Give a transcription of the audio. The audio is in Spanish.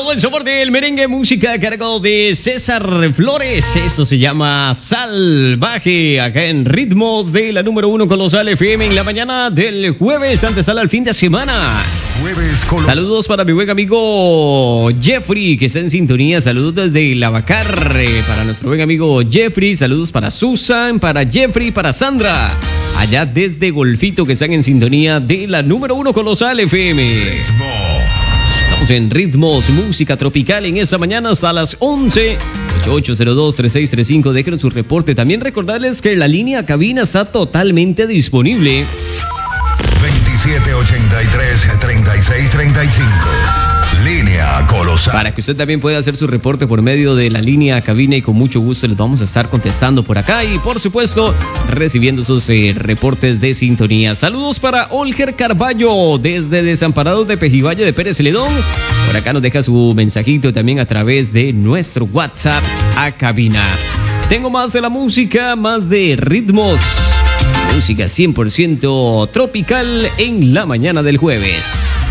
todo el sabor del merengue, música a cargo de César Flores. Esto se llama Salvaje, acá en Ritmos de la número 1 Colosal FM en la mañana del jueves, antes sale al fin de semana. Jueves Saludos para mi buen amigo Jeffrey, que está en sintonía. Saludos desde Lavacar, para nuestro buen amigo Jeffrey. Saludos para Susan, para Jeffrey, para Sandra, allá desde Golfito, que están en sintonía de la número 1 Colosal FM. Estamos en Ritmos, música tropical en esta mañana hasta las 11. 8802-3635, déjenos su reporte. También recordarles que la línea cabina está totalmente disponible. 2783-3635. Línea Colosal. Para que usted también pueda hacer su reporte por medio de la línea cabina, y con mucho gusto les vamos a estar contestando por acá y, por supuesto, recibiendo sus reportes de sintonía. Saludos para Olger Carballo desde Desamparados de Pejivalle de Pérez Celedón. Por acá nos deja su mensajito también a través de nuestro WhatsApp a cabina. Tengo más de la música, más de ritmos. Música 100% tropical en la mañana del jueves.